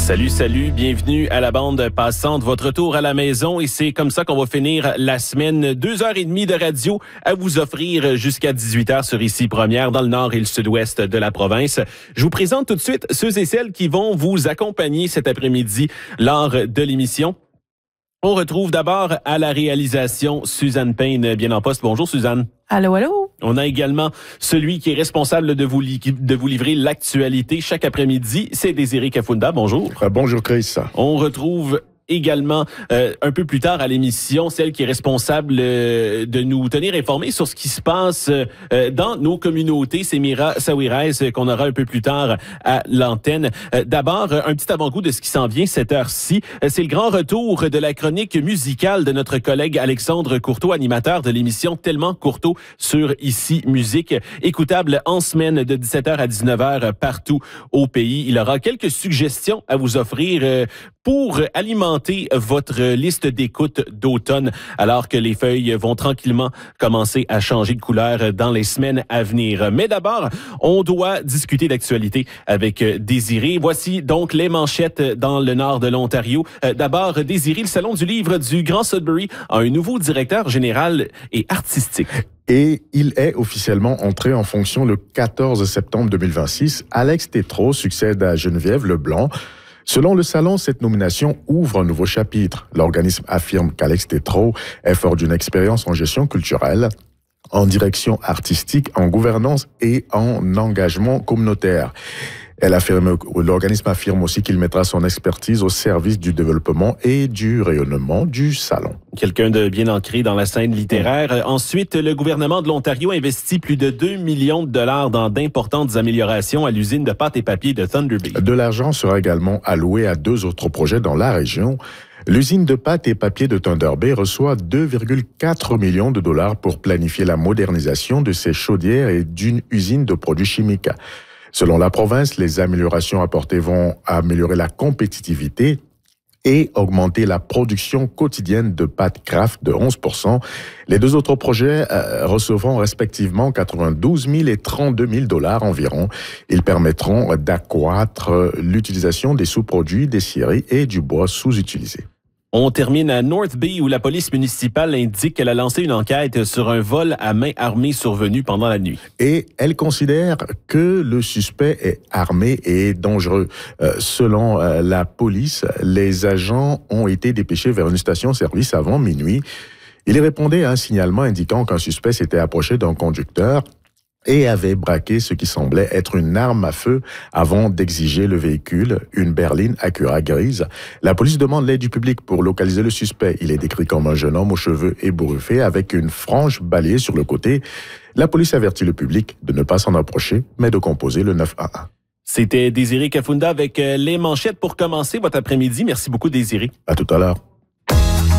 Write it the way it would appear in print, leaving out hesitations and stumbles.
Salut, bienvenue à la bande passante, votre retour à la maison et c'est comme ça qu'on va finir la semaine. 2h30 de radio à vous offrir jusqu'à 18h sur Ici Première dans le nord et le sud-ouest de la province. Je vous présente tout de suite ceux et celles qui vont vous accompagner cet après-midi lors de l'émission. On retrouve d'abord à la réalisation Suzanne Payne, bien en poste. Bonjour Suzanne. Allô. On a également celui qui est responsable de vous livrer l'actualité chaque après-midi. C'est Désiré Kafunda. Bonjour. Bonjour Chris. On retrouve également un peu plus tard à l'émission celle qui est responsable de nous tenir informés sur ce qui se passe dans nos communautés. C'est Mira Sawiraz qu'on aura un peu plus tard à l'antenne. D'abord, un petit avant-goût de ce qui s'en vient cette heure-ci. C'est le grand retour de la chronique musicale de notre collègue Alexandre Courteau, animateur de l'émission Tellement Courteau sur Ici Musique, écoutable en semaine de 17h à 19h partout au pays. Il aura quelques suggestions à vous offrir pour alimenter votre liste d'écoute d'automne, alors que les feuilles vont tranquillement commencer à changer de couleur dans les semaines à venir. Mais d'abord, on doit discuter d'actualité avec Désiré. Voici donc les manchettes dans le nord de l'Ontario. D'abord, Désiré, le Salon du livre du Grand Sudbury a un nouveau directeur général et artistique. Et il est officiellement entré en fonction le 14 septembre 2026. Alex Tétrault succède à Geneviève Leblanc. Selon le Salon, cette nomination ouvre un nouveau chapitre. L'organisme affirme qu'Alex Tétrault est fort d'une expérience en gestion culturelle, en direction artistique, en gouvernance et en engagement communautaire. L'organisme affirme aussi qu'il mettra son expertise au service du développement et du rayonnement du Salon. Quelqu'un de bien ancré dans la scène littéraire. Ensuite, le gouvernement de l'Ontario investit plus de 2 millions de dollars dans d'importantes améliorations à l'usine de pâte et papier de Thunder Bay. De l'argent sera également alloué à 2 autres projets dans la région. L'usine de pâte et papier de Thunder Bay reçoit 2,4 millions de dollars pour planifier la modernisation de ses chaudières et d'une usine de produits chimiques. Selon la province, les améliorations apportées vont améliorer la compétitivité et augmenter la production quotidienne de pâtes Kraft de 11%. Les 2 autres projets recevront respectivement 92 000 et 32 000 dollars environ. Ils permettront d'accroître l'utilisation des sous-produits, des scieries et du bois sous-utilisé. On termine à North Bay où la police municipale indique qu'elle a lancé une enquête sur un vol à main armée survenu pendant la nuit. Et elle considère que le suspect est armé et dangereux. Selon la police, les agents ont été dépêchés vers une station-service avant minuit. Ils répondaient à un signalement indiquant qu'un suspect s'était approché d'un conducteur et avait braqué ce qui semblait être une arme à feu avant d'exiger le véhicule, une berline Acura grise. La police demande l'aide du public pour localiser le suspect. Il est décrit comme un jeune homme aux cheveux ébouriffés avec une frange balayée sur le côté. La police avertit le public de ne pas s'en approcher, mais de composer le 911. C'était Désiré Kafunda avec les manchettes pour commencer votre après-midi. Merci beaucoup Désiré. À tout à l'heure.